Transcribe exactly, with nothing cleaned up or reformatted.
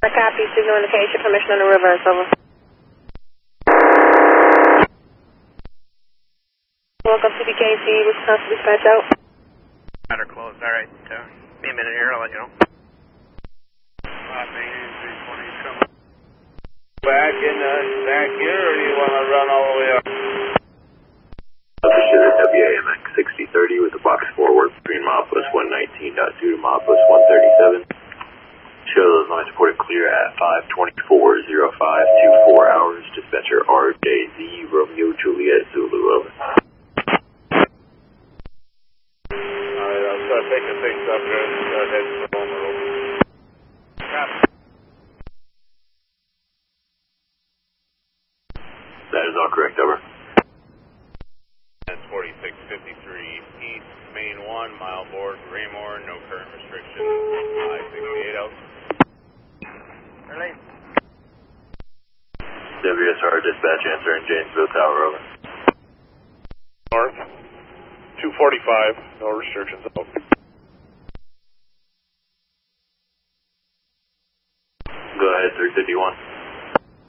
I copy, signal indication, permission on the reverse, over. Welcome to B K C, Wisconsin dispatch out. Matter closed, alright. Uh, be a minute here, I'll let you know. Back in the back here, or do you want to run all the way up? Officer W A M X sixty thirty with the box forward, between milepost one nineteen point two to milepost one thirty-seven. Show those lines reported clear at five twenty-four oh five twenty-four hours. Dispatcher R J Z Romeo Juliet Zulu, over. Alright, I'll start picking things up here and start heading for home or over. Copy. That is all correct, over. That's forty-six fifty-three East Main one, mile board, Raymore, no current restriction, I sixty-eight out. Relay. W S R dispatch answer in Janesville Tower, over. North, two forty-five, no restrictions out. Go ahead, three fifty-one.